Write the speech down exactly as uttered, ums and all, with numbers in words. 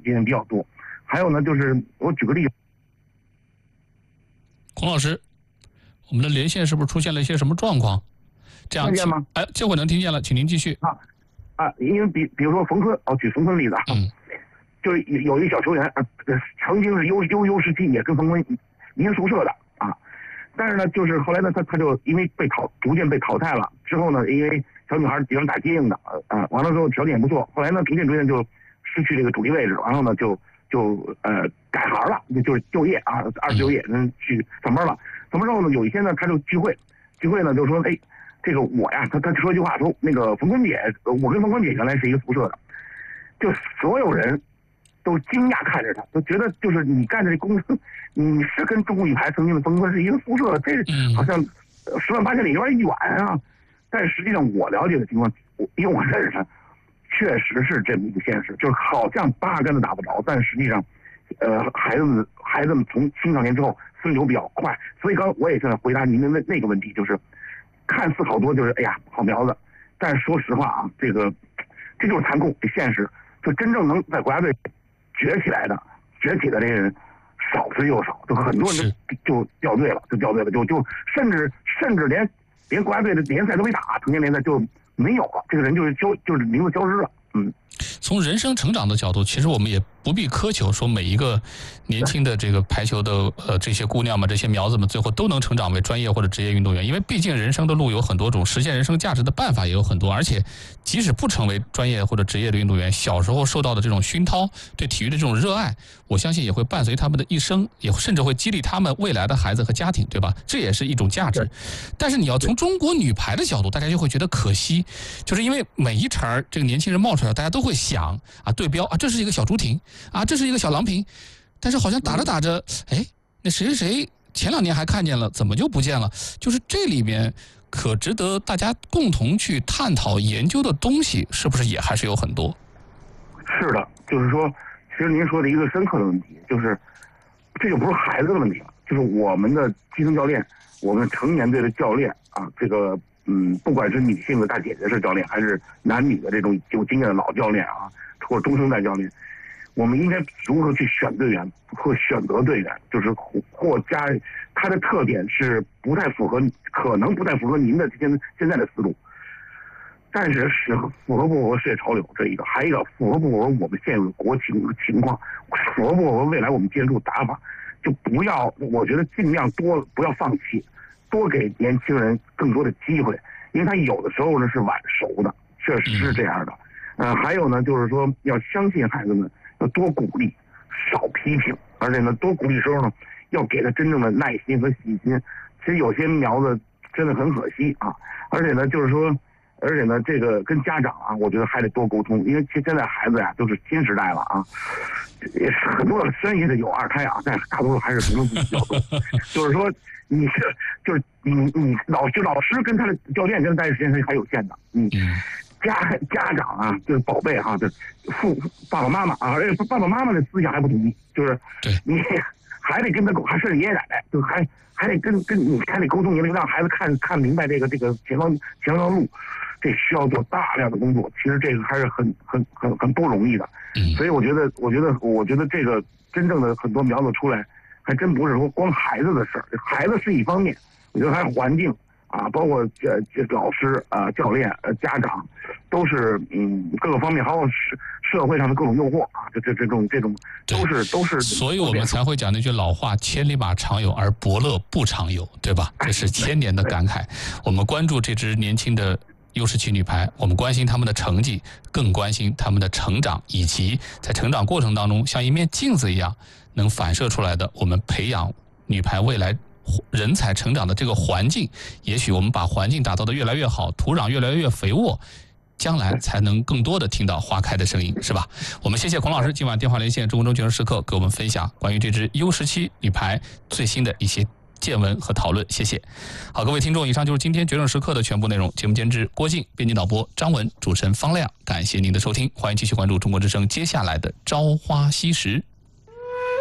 经验比较多。还有呢，就是我举个例子， 孔老师，我们的连线是不是出现了一些什么状况？这样听见吗？ 哎，这会能听见了，请您继续。 啊啊，因为比比如说冯坤，哦，举冯坤例子啊， 嗯， 就是有一个小球员啊，曾经是优优优时期也跟冯坤一个宿舍的啊，但是呢，就是后来呢，他他就因为被淘逐渐被淘汰了，之后呢，因为小女孩喜欢打接应的啊，完了之后条件也不错，后来呢，逐渐逐渐就失去这个主力位置，然后呢，就就呃改行了，就是就业啊，二次就业，嗯，去上班了。上班之后呢，有一天呢，他就聚会，聚会呢就说，哎，这个我呀，他他说一句话，说那个冯坤姐，我跟冯坤姐原来是一个宿舍的，就所有人都惊讶看着他，都觉得就是你干这工作，你是跟中国女排曾经的冯坤是一个宿舍，这好像十万八千里有点远啊。但是实际上我了解的情况，因为我认识他，确实是这么一个现实，就是好像八竿子打不着，但实际上，呃，孩子们孩子们从青少年之后分流比较快，所以刚刚我也在回答您的那那个问题，就是看似好多就是哎呀好苗子，但是说实话啊，这个这就是残酷的现实，就真正能在国家队崛起来的崛起的这个人少之又少，就很多人就就掉队了，就掉队了，就就甚至甚至连连国家队的联赛都没打，成年联赛就没有了，这个人就是消就是名字消失了。嗯， 从人生成长的角度，其实我们也不必苛求说每一个年轻的这个排球的呃这些姑娘们、这些苗子们最后都能成长为专业或者职业运动员，因为毕竟人生的路有很多种，实现人生价值的办法也有很多，而且即使不成为专业或者职业的运动员，小时候受到的这种熏陶，对体育的这种热爱，我相信也会伴随他们的一生，也甚至会激励他们未来的孩子和家庭，对吧？这也是一种价值。但是你要从中国女排的角度，大家就会觉得可惜，就是因为每一茬这个年轻人冒出来，大家都会想啊，对标啊，这是一个小朱婷啊，这是一个小郎平，但是好像打着打着，哎，那谁谁谁前两年还看见了，怎么就不见了？就是这里面可值得大家共同去探讨研究的东西，是不是也还是有很多？ 是的，就是说，其实您说的一个深刻的问题，就是这就不是孩子的问题了，就是我们的基层教练，我们成年队的教练啊，这个嗯，不管是女性的大姐姐式教练，还是男女的这种有经验的老教练啊，或者中生代教练，我们应该如何去选队员或选择队员，就是或加它的特点是不太符合，可能不太符合您的现现在的思路，但是是符合不符合世界潮流这一个，还有一个符合不符合我们现有的国情情况，符合不符合未来我们接触打法，就不要，我觉得尽量多不要放弃，多给年轻人更多的机会，因为他有的时候呢是晚熟的，确实是这样的。呃，还有呢，就是说要相信孩子们，要多鼓励，少批评，而且呢，多鼓励时候呢，要给他真正的耐心和细心。其实有些苗子真的很可惜啊，而且呢，就是说，而且呢，这个跟家长啊，我觉得还得多沟通，因为其实现在孩子呀、啊、都是新时代了啊，也是很多的虽然也是有二胎啊，但大多数还是独生子女比较多。就是说，你是就是你你老就老师跟他的教练跟他待的时间是还有限的，嗯。家家长啊，就是宝贝哈、啊，就父爸爸妈妈啊，而且爸爸妈妈的思想还不统一，就是你还得跟他还是爷爷奶奶，就还还得跟跟你还得沟通，你得让孩子看看明白这个这个前方前方路，这需要做大量的工作。其实这个还是很很很很不容易的。所以我觉得，我觉得，我觉得这个真正的很多苗子出来，还真不是说光孩子的事儿，孩子是一方面，我觉得还有环境。啊，包括呃这老师啊、呃、教练呃家长，都是嗯各个方面，还有社社会上的各种诱惑啊，这这这种这种都是都是。 所以我们才会讲那句老话：千里马常有，而伯乐不常有，对吧？这是千年的感慨。我们关注这支年轻的优势期女排，我们关心他们的成绩，更关心他们的成长，以及在成长过程当中像一面镜子一样能反射出来的我们培养女排未来人才成长的这个环境，也许我们把环境打造的越来越好，土壤越来越肥沃，将来才能更多的听到花开的声音，是吧？我们谢谢孔老师今晚电话连线中国中决胜时刻给我们分享关于这支 U 十七女排最新的一些见闻和讨论，谢谢。好，各位听众，以上就是今天决胜时刻的全部内容。节目监制郭靖，编辑导播张文，主持人方亮，感谢您的收听，欢迎继续关注中国之声接下来的朝花夕拾。